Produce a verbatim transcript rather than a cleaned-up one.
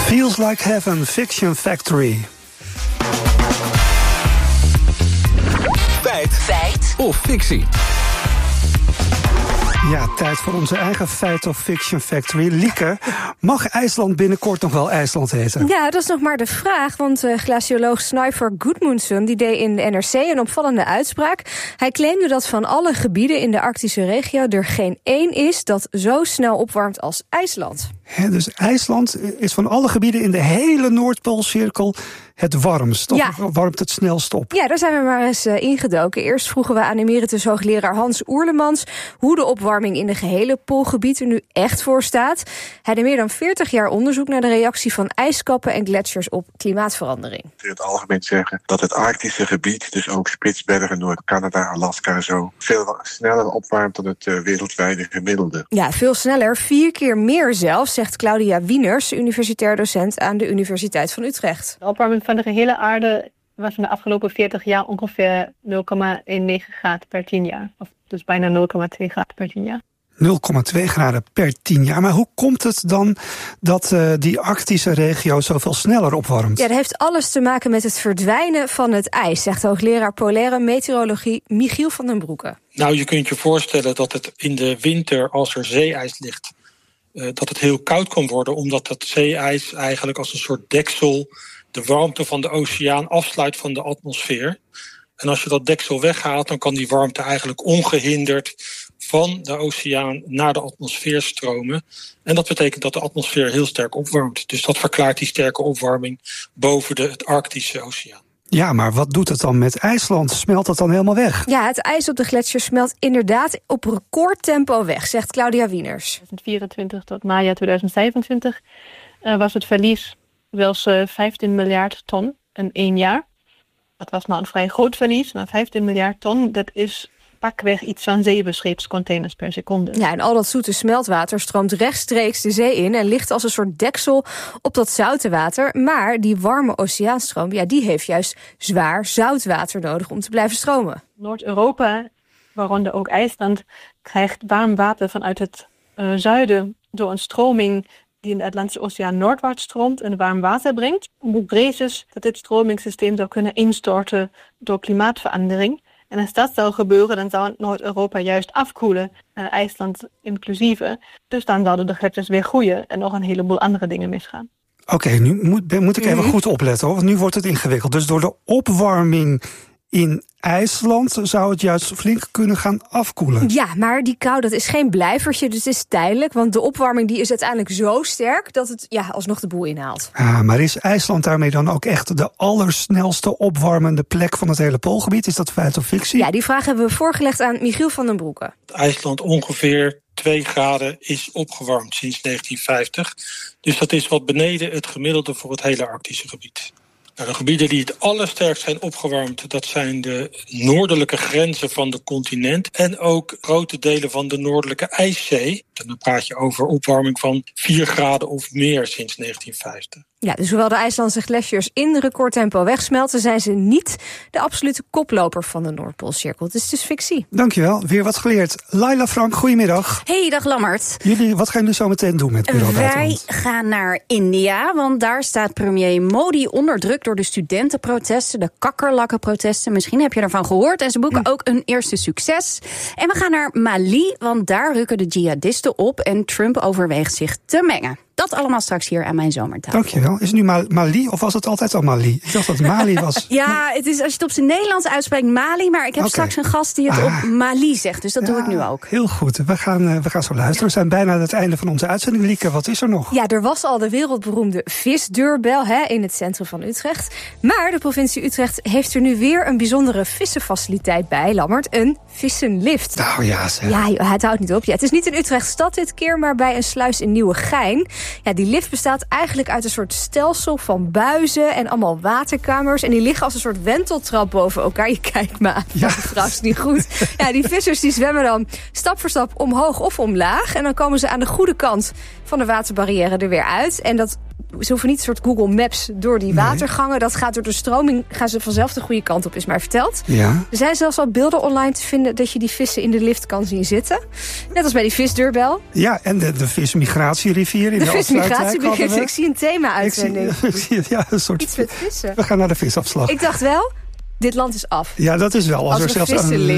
Feels Like Heaven, Fiction Factory. Feit. Feit. Of fictie. Ja, tijd voor onze eigen Feit of Fiction Factory. Lieke, mag IJsland binnenkort nog wel IJsland heten? Ja, dat is nog maar de vraag, want uh, glacioloog Snævar Gudmundsson die deed in de N R C een opvallende uitspraak. Hij claimde dat van alle gebieden in de Arctische regio er geen één is dat zo snel opwarmt als IJsland. He, dus IJsland is van alle gebieden in de hele Noordpoolcirkel het warmst. Of ja. warmt het snelst op? Ja, daar zijn we maar eens uh, ingedoken. Eerst vroegen we aan emeritus hoogleraar Hans Oerlemans hoe de opwarming in de gehele Poolgebied er nu echt voor staat. Hij deed meer dan veertig jaar onderzoek naar de reactie van ijskappen en gletsjers op klimaatverandering. In het algemeen zeggen dat het Arctische gebied, dus ook Spitsbergen, Noord-Canada, Alaska en zo, veel sneller opwarmt dan het uh, wereldwijde gemiddelde. Ja, veel sneller, vier keer meer zelfs, zegt Claudia Wieners, universitair docent aan de Universiteit van Utrecht. De opwarming van de gehele aarde was in de afgelopen veertig jaar ongeveer nul komma negentien graden per tien jaar. Of dus bijna nul komma twee graden per tien jaar. nul komma twee graden per tien jaar. Maar hoe komt het dan dat uh, die Arctische regio zoveel sneller opwarmt? Ja, dat heeft alles te maken met het verdwijnen van het ijs, zegt hoogleraar polaire meteorologie Michiel van den Broeke. Nou, je kunt je voorstellen dat het in de winter, als er zeeijs ligt, uh, dat het heel koud kan worden, omdat dat zeeijs eigenlijk als een soort deksel de warmte van de oceaan afsluit van de atmosfeer. En als je dat deksel weghaalt, dan kan die warmte eigenlijk ongehinderd van de oceaan naar de atmosfeer stromen. En dat betekent dat de atmosfeer heel sterk opwarmt. Dus dat verklaart die sterke opwarming boven de het Arctische oceaan. Ja, maar wat doet het dan met IJsland? Smelt dat dan helemaal weg? Ja, het ijs op de gletsjers smelt inderdaad op recordtempo weg, zegt Claudia Wieners. tweeduizend vierentwintig tot maart tweeduizend zevenentwintig uh, was het verlies wel uh, vijftien miljard ton in één jaar. Dat was nou een vrij groot verlies, maar vijftien miljard ton, dat is pakweg iets van zeven scheepscontainers per seconde. Ja, en al dat zoete smeltwater stroomt rechtstreeks de zee in en ligt als een soort deksel op dat zoute water. Maar die warme oceaanstroom, ja, die heeft juist zwaar zoutwater nodig om te blijven stromen. Noord-Europa, waaronder ook IJsland, krijgt warm water vanuit het uh, zuiden door een stroming die in de Atlantische Oceaan noordwaarts stroomt en warm water brengt. De vrees is dat dit stromingssysteem zou kunnen instorten door klimaatverandering. En als dat zou gebeuren, dan zou Noord-Europa juist afkoelen, uh, IJsland inclusieve. Dus dan zouden de gletsjers weer groeien en nog een heleboel andere dingen misgaan. Oké, okay, nu moet, moet ik even mm-hmm. goed opletten, hoor, want nu wordt het ingewikkeld. Dus door de opwarming in IJsland zou het juist flink kunnen gaan afkoelen. Ja, maar die kou, dat is geen blijvertje, dus het is tijdelijk. Want de opwarming die is uiteindelijk zo sterk dat het ja, alsnog de boel inhaalt. Ah, maar is IJsland daarmee dan ook echt de allersnelste opwarmende plek van het hele Poolgebied? Is dat feit of fictie? Ja, die vraag hebben we voorgelegd aan Michiel van den Broeke. IJsland ongeveer twee graden is opgewarmd sinds negentien vijftig. Dus dat is wat beneden het gemiddelde voor het hele Arctische gebied. Nou, de gebieden die het allersterkst zijn opgewarmd, dat zijn de noordelijke grenzen van de continent en ook grote delen van de noordelijke IJszee. En dan praat je over opwarming van vier graden of meer sinds negentien vijftig. Ja, dus hoewel de IJslandse gletsjers in recordtempo wegsmelten, zijn ze niet de absolute koploper van de Noordpoolcirkel. Het is dus fictie. Dankjewel, weer wat geleerd. Laila Frank, goedemiddag. Hey, dag Lammert. Jullie, wat gaan jullie zo meteen doen met Bureau Buitenland? Wij gaan naar India, want daar staat premier Modi onder druk door de studentenprotesten, de kakkerlakkenprotesten. Misschien heb je ervan gehoord en ze boeken hm. ook een eerste succes. En we gaan naar Mali, want daar rukken de jihadisten op en Trump overweegt zich te mengen. Dat allemaal straks hier aan mijn zomertafel. Dankjewel. Is het nu Mali of was het altijd al Mali? Ik dacht dat het Mali was. Ja, het is, als je het op zijn Nederlands uitspreekt Mali, maar ik heb okay. straks een gast die het ah. op Mali zegt, dus dat ja, doe ik nu ook. Heel goed. We gaan, uh, we gaan zo luisteren. We zijn bijna aan het einde van onze uitzending. Lieke, wat is er nog? Ja, er was al de wereldberoemde visdeurbel hè, in het centrum van Utrecht. Maar de provincie Utrecht heeft er nu weer een bijzondere vissenfaciliteit bij, Lammert. Een vissenlift. Nou ja, zeg. Ja, het houdt niet op. Ja, het is niet in Utrecht stad dit keer, maar bij een sluis in Nieuwegein. Ja, die lift bestaat eigenlijk uit een soort stelsel van buizen en allemaal waterkamers. En die liggen als een soort wenteltrap boven elkaar. Je kijkt me aan, ja. trouwens niet goed. Ja, die vissers die zwemmen dan stap voor stap omhoog of omlaag. En dan komen ze aan de goede kant van de waterbarrière er weer uit. En dat ze hoeven niet een soort Google Maps door die Nee. watergangen. Dat gaat door de stroming, gaan ze vanzelf de goede kant op, is mij verteld. Ja. Er zijn zelfs al beelden online te vinden dat je die vissen in de lift kan zien zitten. Net als bij die visdeurbel. Ja, en de, de vismigratierivier in De de, vismigratie, Afsluitdijk hadden ik zie een thema we. Ik zie, uitzending. ik zie- ja, een soort, Iets met vissen. we gaan naar de visafslag. Ik dacht wel, dit land is af. Ja, dat is wel. Als, Als er er zelfs vissen een